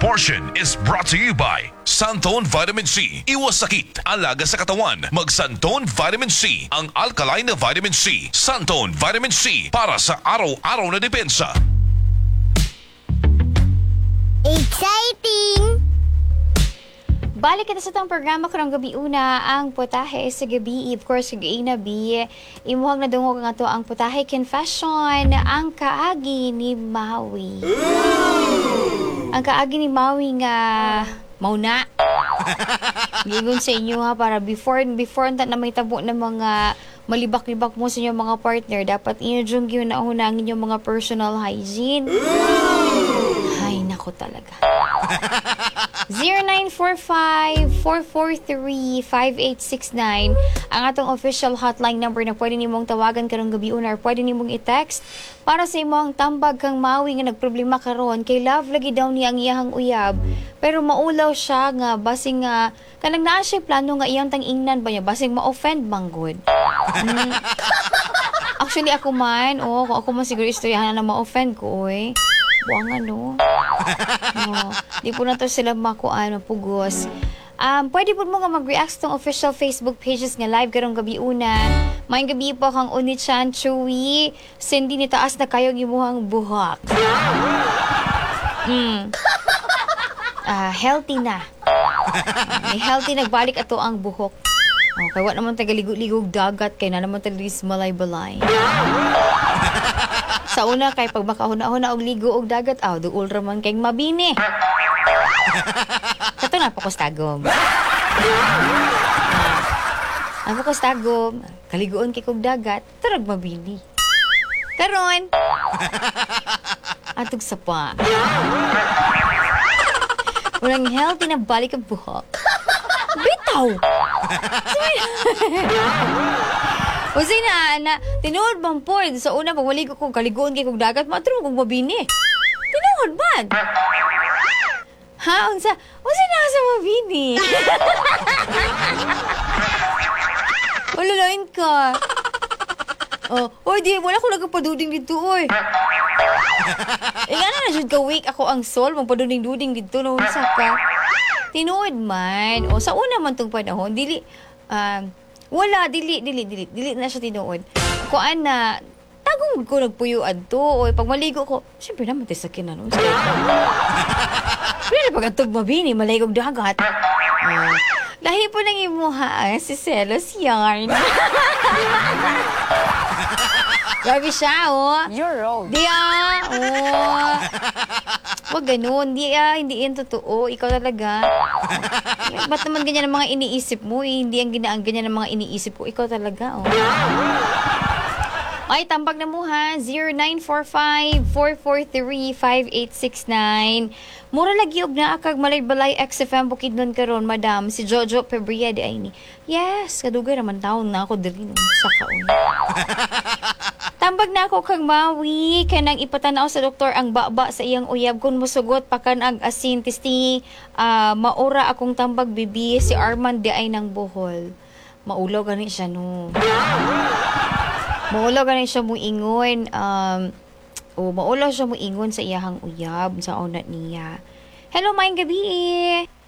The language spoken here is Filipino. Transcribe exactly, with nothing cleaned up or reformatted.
portion is brought to you by Santone Vitamin C. Iwas sakit, alaga sa katawan. Mag Santone Vitamin C, ang alkaline na vitamin C. Santone Vitamin C para sa araw-araw na depensa. Exciting! Balik kita sa itong programa karong gabi una, ang putahe sa gabi. Of course, gabi na bi. Imuhang na dungog nga to ang putahe confession, ang kaagi ni Maui. Ang kaagi ni Maui nga mauna. Gigon sa inyo ha, para before before na may tabo ng mga malibak-libak mo sa inyong mga partner, dapat inyo yun na unang inyong mga personal hygiene. Ay, nako talaga. zero nine four five, four four three, five eight six nine ang atong official hotline number na pwede nimong tawagan karong gabi una or pwede nimong i-text para sa imong tambag kang Maui nga nagproblema karon kay love lagi daw niya ang iyahang uyab pero maulaw siya nga basing nga kanang naa siya plano nga iyang tang-ingnan ba niya basing ma-offend bang good. Mm. Actually ako man, oh, kung ako man siguro istoryahan na ma-offend ko, oy. Buwangan, no? No. Di po na to sila makuan, pugos. Um, pwede po mo nga mag-react sa official Facebook pages nga live karong gabi una. Mayang gabi po kang Unichan, Chewy, Cindy ni taas na kayo gimuhang buhok. Mm. Uh, healthy na. May healthy nagbalik ato ang buhok. Okay, wala naman tagaligo-ligog dagat kay na naman talis malay-balay. Sa una kay pag makahuna-huna og ligo og dagat aw duol ra man kay mabini. Kato na po kostagom. Ako kostagom, kaliguon kay kog dagat, turag mabini. Karon. Atog sapa. Walang healthy na balik ang buhok. Bitaw! O sina, na, tinuod bang po, sa una, pag wali ko kung kaliguan kay kong dagat, matro kong mabini. Tinuod ba? Ha? Unsa? O sina sa mabini? Walalain ka. Oh, oy, di, wala ko nagpapaduding dito, oy. Eh, nga na, jud ka week ako ang soul, magpaduding-duding dito, no, unsa ka. Tinuod man. O, sa una man tong panahon, dili, um, wala, dili, dili, dili, dili na siya tinuod. Kuan na, tagong ko nagpuyuan to. O, pag maligo ko, siyempre naman tayo sa kinanon. Pero pag atog mabini, maligog dagat. Uh, lahi po nang imuha, eh, si Celos yarn. Grabe siya, oh. You're wrong. Di ah, oh. Wag ganun. Di ah, hindi yan totoo. Ikaw talaga. Ba't naman ganyan ang mga iniisip mo? Eh? Hindi ang ginaan ganyan ang mga iniisip ko. Ikaw talaga, oh. Ay, tambag na mo ha. zero nine four five, four four three, five eight six nine. Mura lagi og na akag malay-balay X F M Bukidnon karon, madam. Si Jojo Febria di ay ni. Yes, kadugay naman taon na ako diri nung sa kaon. Tambag na ako kang Maui, kanang ipatanaw sa doktor ang baba sa iyang uyab kung musugot pakan ang asin tisti uh, maura akong tambag bibi si Arman di ay nang Bohol. Maulaw gani siya no. Maulaw gani siya mo ingon um o maulaw siya mo ingon sa iyahang uyab sa una niya. Hello, maayong gabi.